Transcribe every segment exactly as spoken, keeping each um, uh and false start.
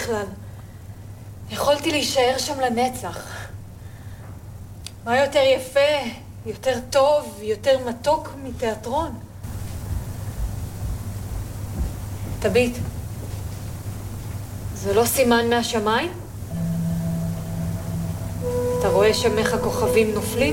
בכלל? יכולתי להישאר שם לנצח. מה יותר יפה, יותר טוב, יותר מתוק מתיאטרון? תביט, זה לא סימן מהשמיים? אתה רואה שם איך הכוכבים נופלים?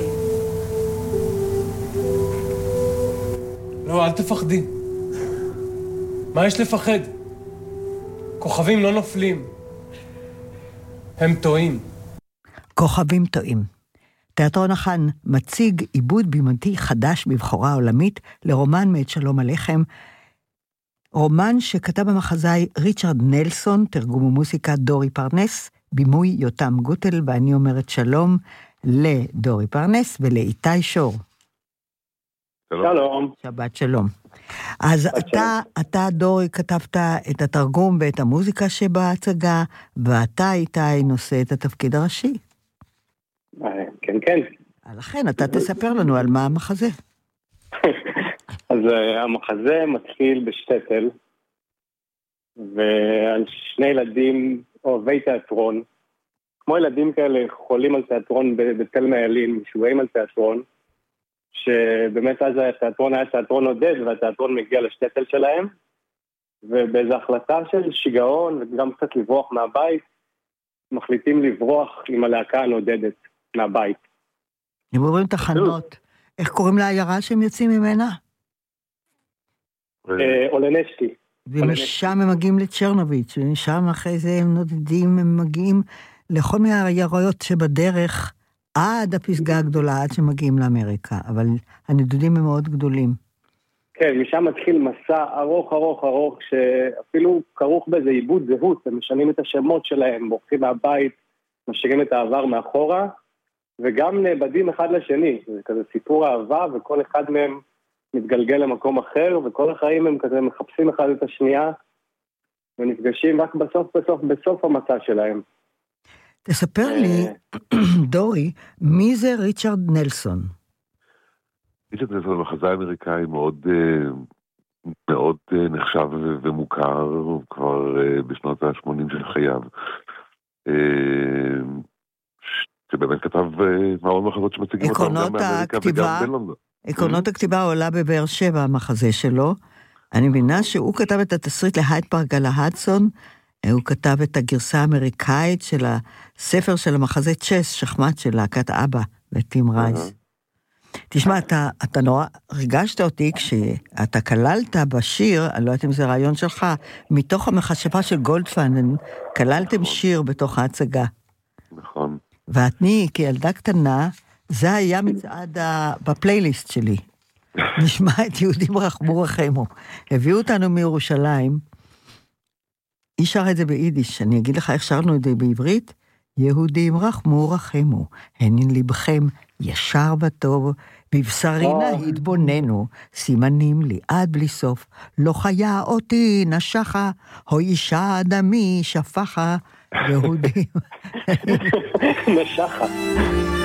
לא, אל תפחדי. מה יש לפחד? כוכבים לא נופלים. הם טועים. כוכבים טועים. תיאטרון החאן מציג עיבוד בימתי חדש בבחורה עולמית לרומן מאת שלום הלחם, רומן שכתב במחזאי ריצ'רד נלסון, תרגום ומוסיקה דורי פרנס, בימוי יותם גוטל, ואני אומרת שלום לדורי פרנס ולאיתי שור. שלום. שבת שלום. אז אתה, אתה דורי כתבת את התרגום ואת המוזיקה שבהצגה, ואתה איתי נושא את התפקיד הראשי. כן, כן. לכן אתה תספר לנו על מה המחזה. אז המחזה מתחיל בשטטל, ועל שני ילדים אוהבי תיאטרון, כמו ילדים כאלה חולים על תיאטרון בתל מעלין, משוגעים על תיאטרון, שבאמת אז התיאטרון היה תיאטרון עודד, והתיאטרון מגיע לשטטל שלהם, ובאיזו החלטה של שיגעון, וגם קצת לברוח מהבית, מחליטים לברוח עם הלהקה הנודדת מהבית. הם עוברים תחנות. איך קוראים לעיירה שהם יוצאים ממנה? אולנסקי. ומשם הם מגיעים לצ'רנוביץ', ומשם אחרי זה הם נודדים, הם מגיעים לכל מיני עיירות שבדרך, עד הפסגה הגדולה, עד שמגיעים לאמריקה, אבל הנדודים הם מאוד גדולים. כן, משם מתחיל מסע ארוך ארוך ארוך, שאפילו כרוך באיזה עיבוד זהות, הם משנים את השמות שלהם, בורחים מהבית, משאירים את העבר מאחורה, וגם נאבדים אחד לשני, זה כזה סיפור אהבה, וכל אחד מהם מתגלגל למקום אחר, וכל החיים הם כזה מחפשים אחד את השנייה, ונפגשים רק בסוף בסוף בסוף המצע שלהם. תספר לי, דורי, מי זה ריצ'רד נלסון? ריצ'רד נלסון מחזאי אמריקאי מאוד, מאוד נחשב ומוכר, כבר בשנות ה-שמונים של חייו. שבאמת כתב מאוד מחזות שמציגים אותם גם באמריקה וגם בלונדון. עקרונות הכתיבה עולה בבאר שבע, המחזה שלו. אני מבינה שהוא כתב את התסריט להייד פארק על ההדסון, הוא כתב את הגרסה האמריקאית של הספר של המחזה צ'ס, שחמט של להקת אבא וטים רייס. תשמע, אתה, אתה נורא ריגשת אותי כשאתה כללת בשיר, אני לא יודעת אם זה רעיון שלך, מתוך המחשבה של גולדפנדן, כללתם שיר בתוך ההצגה. נכון. ואני, כילדה קטנה, זה היה מצעד בפלייליסט שלי. נשמע את יהודים רחמו רחמו. הביאו אותנו מירושלים, היא שרה את זה ביידיש, אני אגיד לך איך שרנו את זה בעברית, יהודים רחמו רחמו, הנין לבכם ישר וטוב, בבשרינה התבוננו, סימנים לי עד בלי סוף, לא חיה אותי נשכה, הו אישה דמי שפחה, יהודים. נשכה.